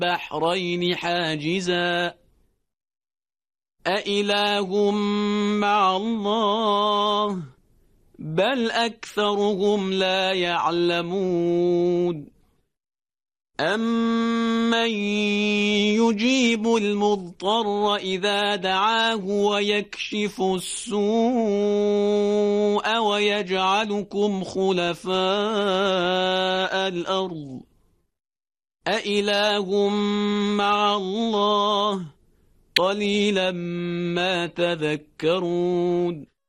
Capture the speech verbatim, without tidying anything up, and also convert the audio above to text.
البحرين حاجزا أإله مع الله بل أكثرهم لا يعلمون أمن يجيب المضطر إذا دعاه ويكشف السوء ويجعلكم خلفاء الأرض أإله مع الله قليلا ما تذكرون